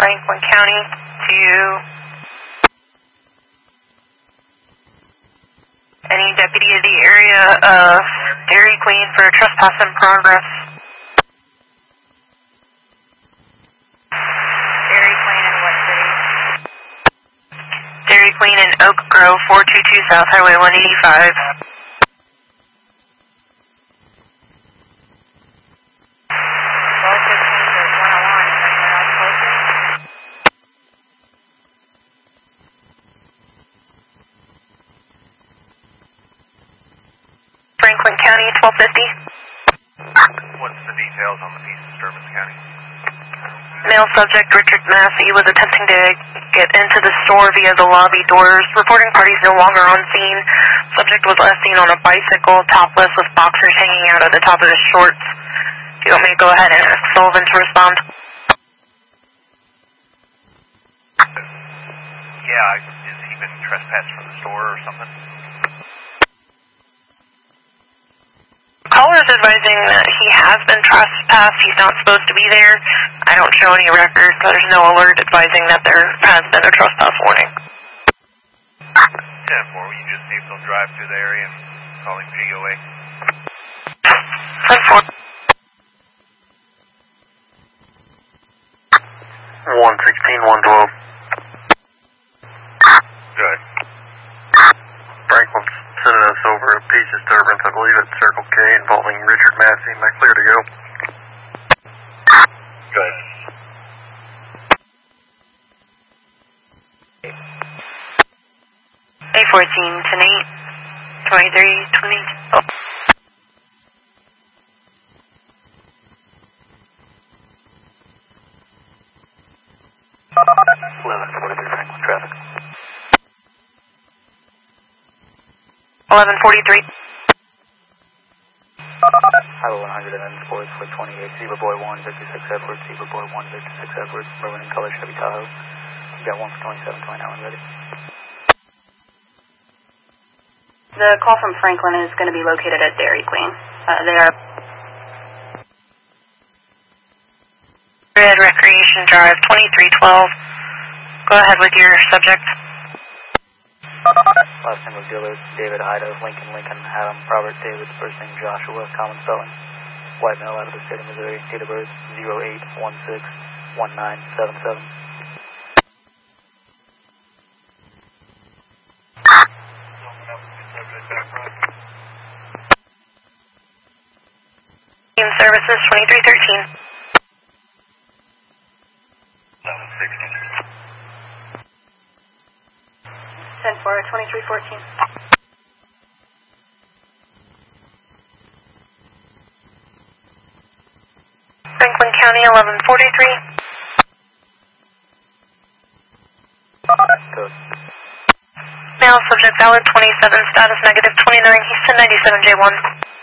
Franklin County to any deputy of the area of Dairy Queen for trespass in progress. Dairy Queen in what city? Dairy Queen in Oak Grove, 422 South Highway 185. Franklin County, 1250. What's the details on the peace disturbance, County? Male subject Richard Massey was attempting to get into the store via the lobby doors. Reporting parties no longer on scene. Subject was last seen on a bicycle, topless, with boxers hanging out at the top of his shorts. Do you want me to go ahead and ask Sullivan to respond? Yeah, has he been trespassed from the store or something? Caller's advising that he has been trespassed. He's not supposed to be there. I don't show any records. There's no alert advising that there has been a trespass warning. 10-4, will you just see if they'll drive through the area and call him GOA? 10-4. 116, 112. Good. Franklin's sending us over a peace disturbance, I believe at Circle K, involving Richard Massey. Am I clear to go? Good. A14, 10-8, 23, 20. Oh. 1143 Franklin traffic. 1143. Highway 100 and then sports for 28, Zebra Boy 1, 56 Edwards, Zebra Boy 1, 56 Edwards, maroon in color Chevy Tahoe. You got one for 27, 29 when ready. The call from Franklin is going to be located at Dairy Queen. They are Red Recreation Drive, 2312. Go ahead with your subject. Last name of Dillard, David Ida, Lincoln, Adam, Robert, David, first name Joshua, common spelling. White male out of the state of Missouri, date of birth 08161977. Team Services, 2313. 1160. 10-4, 2314. Franklin County, 1143. Good. Male subject valid 27, status negative 29, Houston 97J1.